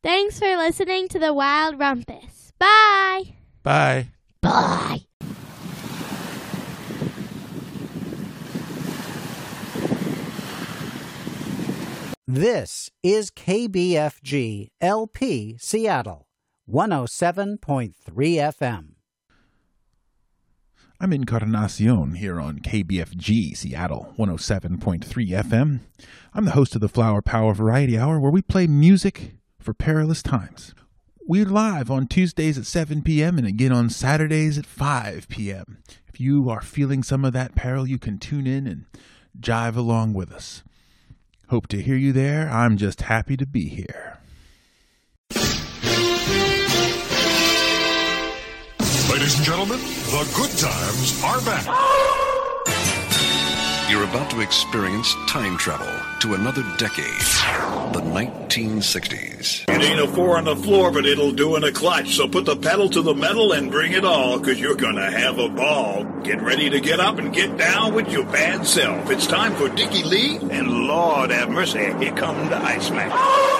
Thanks for listening to the Wild Rumpus. Bye. Bye. Bye. This is KBFG LP Seattle, 107.3 FM. I'm Encarnacion here on KBFG Seattle, 107.3 FM. I'm the host of the Flower Power Variety Hour, where we play music for perilous times. We're live on Tuesdays at 7 p.m. and again on Saturdays at 5 p.m. If you are feeling some of that peril, you can tune in and jive along with us. Hope to hear you there. I'm just happy to be here. Ladies and gentlemen, the good times are back. You're about to experience time travel to another decade, the 1960s. It ain't a 4 on the floor, but it'll do in a clutch. So put the pedal to the metal and bring it all, because you're going to have a ball. Get ready to get up and get down with your bad self. It's time for Dickie Lee, and Lord have mercy, here comes the Iceman.